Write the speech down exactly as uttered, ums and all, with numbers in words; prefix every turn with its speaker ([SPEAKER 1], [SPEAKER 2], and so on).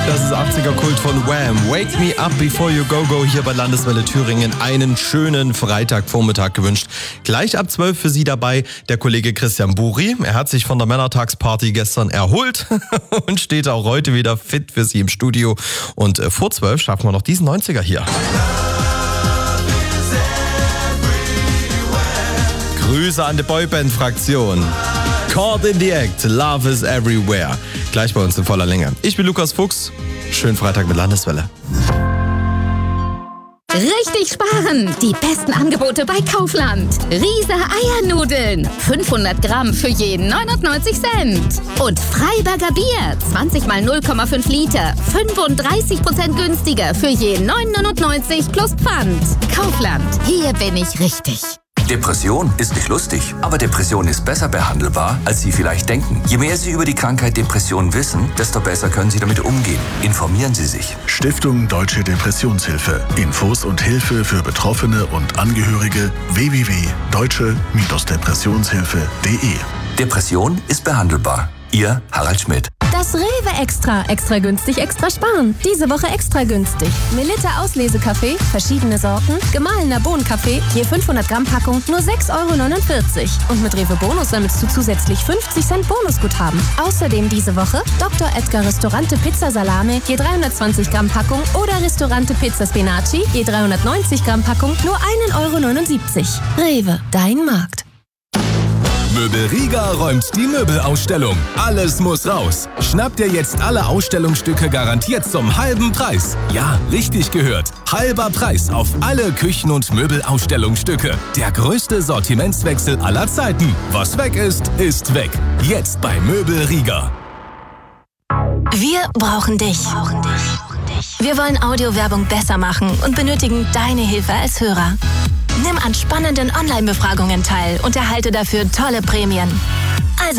[SPEAKER 1] Das ist achtziger-Kult von Wham! Wake Me Up Before You Go Go hier bei Landeswelle Thüringen. Einen schönen Freitagvormittag gewünscht. Gleich ab zwölf für Sie dabei der Kollege Christian Buri. Er hat sich von der Männertagsparty gestern erholt und steht auch heute wieder fit für Sie im Studio. Und äh, vor zwölf schaffen wir noch diesen neunziger hier. Grüße an die Boyband-Fraktion. Caught in the Act, Love is Everywhere. Gleich bei uns in voller Länge. Ich bin Lukas Fuchs. Schönen Freitag mit Landeswelle.
[SPEAKER 2] Richtig sparen! Die besten Angebote bei Kaufland. Riese Eiernudeln. fünfhundert Gramm für jeden neunundneunzig Cent. Und Freiberger Bier. zwanzig mal null Komma fünf Liter. fünfunddreißig Prozent günstiger für jeden neun neunundneunzig plus Pfand. Kaufland. Hier bin ich richtig.
[SPEAKER 3] Depression ist nicht lustig, aber Depression ist besser behandelbar, als Sie vielleicht denken. Je mehr Sie über die Krankheit Depression wissen, desto besser können Sie damit umgehen. Informieren Sie sich.
[SPEAKER 4] Stiftung Deutsche Depressionshilfe. Infos und Hilfe für Betroffene und Angehörige w w w punkt deutsche Depressionshilfe punkt de.
[SPEAKER 3] Depression ist behandelbar. Ihr Harald Schmidt.
[SPEAKER 5] Das Rewe Extra. Extra günstig, extra sparen. Diese Woche extra günstig. Melitta Auslesekaffee, verschiedene Sorten, gemahlener Bohnenkaffee, je fünfhundert Gramm Packung, nur sechs Euro neunundvierzig. Und mit Rewe Bonus sammelst du zusätzlich fünfzig Cent Bonusguthaben. Außerdem diese Woche Doktor Edgar Restaurante Pizza Salame, je dreihundertzwanzig Gramm Packung oder Restaurante Pizza Spinaci, je dreihundertneunzig Gramm Packung, nur ein Euro neunundsiebzig. Rewe, dein Markt.
[SPEAKER 6] Möbel Riga räumt die Möbelausstellung. Alles muss raus. Schnapp dir jetzt alle Ausstellungsstücke garantiert zum halben Preis. Ja, richtig gehört. Halber Preis auf alle Küchen- und Möbelausstellungsstücke. Der größte Sortimentswechsel aller Zeiten. Was weg ist, ist weg. Jetzt bei Möbel Riga.
[SPEAKER 5] Wir brauchen dich. Wir wollen Audiowerbung besser machen und benötigen deine Hilfe als Hörer. Nimm an spannenden Online-Befragungen teil und erhalte dafür tolle Prämien.